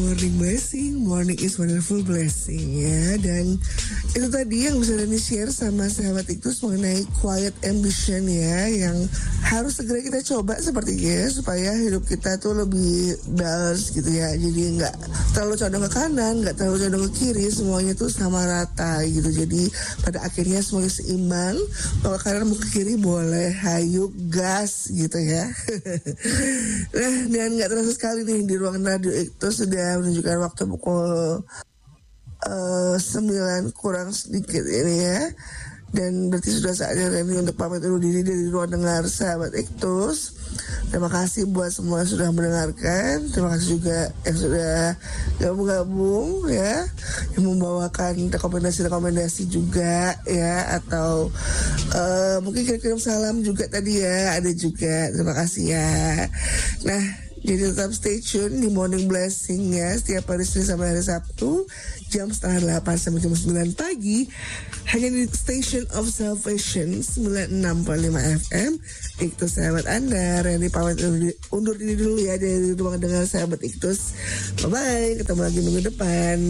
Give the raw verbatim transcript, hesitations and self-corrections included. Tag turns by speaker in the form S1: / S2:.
S1: Morning blessing, morning is wonderful blessing ya. Dan itu tadi yang bisa Dani share sama sahabat Iktus mengenai quiet ambition ya, yang harus segera kita coba sepertinya supaya hidup kita tuh lebih balance gitu ya. Jadi nggak terlalu condong ke kanan, nggak terlalu condong ke kiri, semuanya tuh sama rata gitu. Jadi pada akhirnya semuanya seimbang. Mau ke kanan mau ke kiri boleh, hayu gas gitu ya. Nah, dan nggak terasa sekali nih di ruangan radio Iktus sudah menunjukkan waktu pukul uh, sembilan kurang sedikit ini ya. Dan berarti sudah saatnya Reni untuk pamit undur diri dari ruang dengar sahabat Iktus. Terima kasih buat semua yang sudah mendengarkan. Terima kasih juga yang sudah gabung-gabung ya, yang membawakan rekomendasi-rekomendasi juga ya, atau uh, mungkin kirim-kirim salam juga tadi ya, ada juga. Terima kasih ya. Nah, jadi tetap stay tune di Morning Blessing ya, setiap hari Senin sampai hari Sabtu jam setengah delapan sampai jam sembilan pagi, hanya di Station of Salvation sembilan puluh enam koma lima F M. Iktus sahabat Anda. Reni pamit undur diri dulu ya dari ruang dengar sahabat Iktus. Bye bye, ketemu lagi minggu depan.